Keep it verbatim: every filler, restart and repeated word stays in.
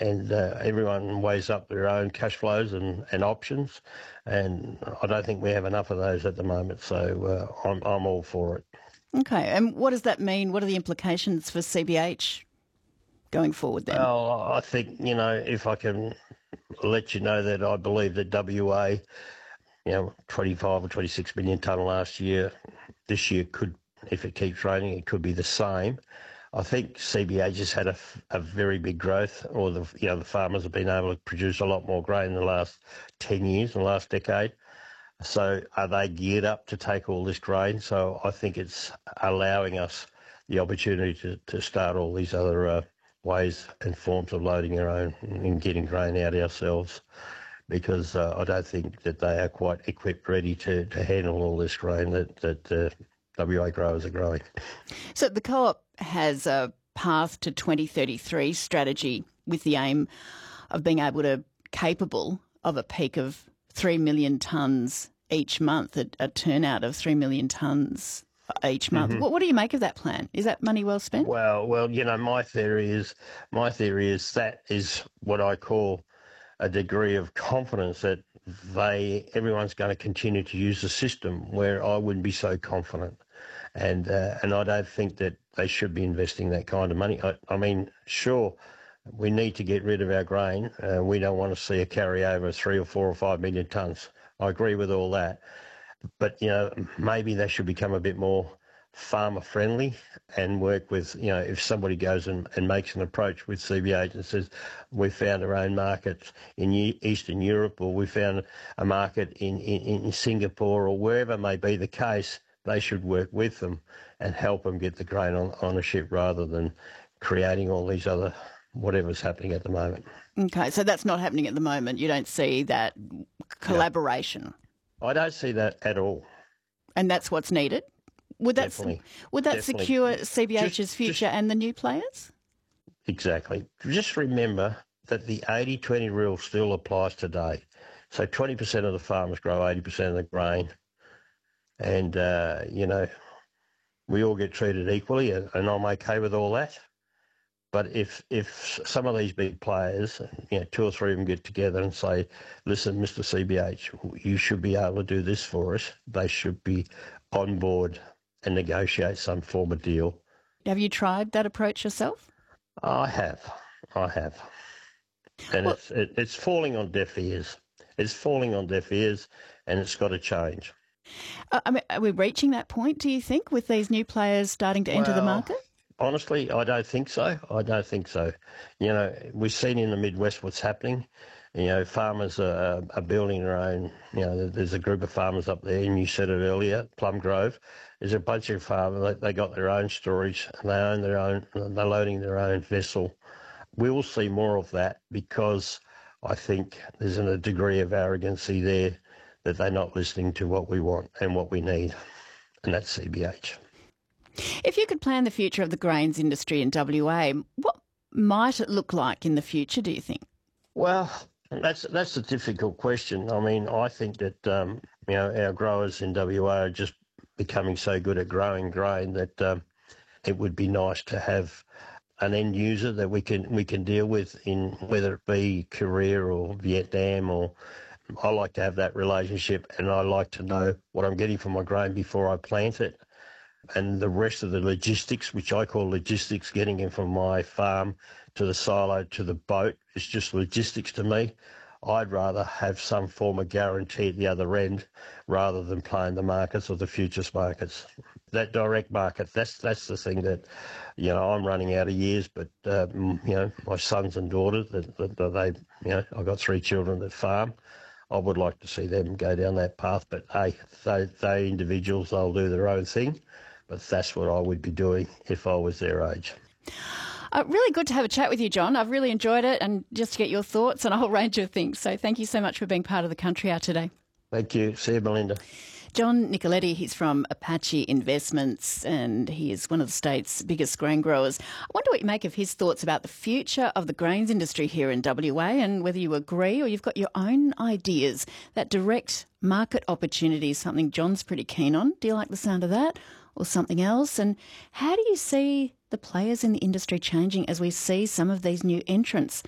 and uh, everyone weighs up their own cash flows and, and options, and I don't think we have enough of those at the moment, so uh, I'm, I'm all for it. Okay, and what does that mean? What are the implications for C B H going forward then? Well, I think, you know, if I can let you know that I believe that W A, you know, twenty-five or twenty-six million tonne last year, this year could, if it keeps raining, it could be the same. I think C B H has had a, a very big growth, or the you know the farmers have been able to produce a lot more grain in the last ten years, in the last decade. So are they geared up to take all this grain? So I think it's allowing us the opportunity to, to start all these other uh, ways and forms of loading our own and getting grain out ourselves, because uh, I don't think that they are quite equipped, ready to, to handle all this grain that, that uh, W A growers are growing. So the Co-op has a path to twenty thirty-three strategy with the aim of being able to capable of a peak of three million tonnes each month, a, a turnout of three million tonnes each month. Mm-hmm. What, what do you make of that plan? Is that money well spent? Well, well, you know, my theory is my theory is that is what I call a degree of confidence that they everyone's going to continue to use the system, where I wouldn't be so confident, and uh, and I don't think that they should be investing that kind of money. I, I mean, sure, we need to get rid of our grain. Uh, we don't want to see a carryover of three or four or five million tonnes. I agree with all that. But, you know, maybe they should become a bit more farmer friendly and work with, you know, if somebody goes and, and makes an approach with C B H and says, we found our own market in Eastern Europe, or we found a market in, in, in Singapore, or wherever may be the case, they should work with them and help them get the grain on, on a ship, rather than creating all these other whatever's happening at the moment. Okay, so that's not happening at the moment. You don't see that collaboration? No. I don't see that at all. And that's what's needed? Would that, Definitely. Would that Definitely. secure C B H's just, future just, and the new players? Exactly. Just remember that the eighty twenty rule still applies today. So twenty percent of the farmers grow eighty percent of the grain. And, uh, you know, we all get treated equally, and, and I'm okay with all that. But if if some of these big players, you know, two or three of them get together and say, listen, Mister C B H, you should be able to do this for us, they should be on board and negotiate some form of deal. Have you tried that approach yourself? I have. I have. And well, it's, it, it's falling on deaf ears. It's falling on deaf ears, and it's got to change. Uh, I mean, are we reaching that point, do you think, with these new players starting to well, enter the market? Honestly, I don't think so. I don't think so. You know, we've seen in the Midwest what's happening. You know, farmers are, are building their own, you know, there's a group of farmers up there, and you said it earlier, Plum Grove. There's a bunch of farmers, they got their own storage, and they own their own, they're loading their own vessel. We will see more of that, because I think there's a degree of arrogancy there that they're not listening to what we want and what we need, and that's C B H. If you could plan the future of the grains industry in W A, what might it look like in the future, do you think? Well, that's that's a difficult question. I mean, I think that um, you know, our growers in W A are just becoming so good at growing grain that um, it would be nice to have an end user that we can we can deal with, in whether it be Korea or Vietnam, or I like to have that relationship, and I like to know what I'm getting from my grain before I plant it. And the rest of the logistics, which I call logistics, getting in from my farm to the silo to the boat, is just logistics to me. I'd rather have some form of guarantee at the other end, rather than playing the markets or the futures markets. That direct market, that's that's the thing that, you know, I'm running out of years, but, um, you know, my sons and daughters, that, that, that they, you know, I've got three children that farm. I would like to see them go down that path, but hey, they, they individuals, they'll do their own thing. But that's what I would be doing if I was their age. Uh, really good to have a chat with you, John. I've really enjoyed it, and just to get your thoughts on a whole range of things. So thank you so much for being part of the Country Hour today. Thank you. See you, Melinda. John Nicoletti, he's from Apache Investments, and he is one of the state's biggest grain growers. I wonder what you make of his thoughts about the future of the grains industry here in W A, and whether you agree or you've got your own ideas. That direct market opportunity is something John's pretty keen on. Do you like the sound of that, or something else? And how do you see the players in the industry changing as we see some of these new entrants